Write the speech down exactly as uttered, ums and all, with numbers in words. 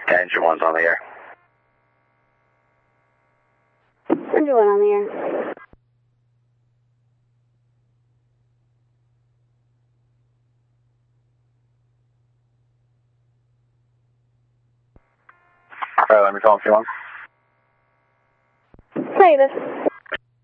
Engine one's on the air. Engine one on the air. Alright, let me call him if you want. Say this.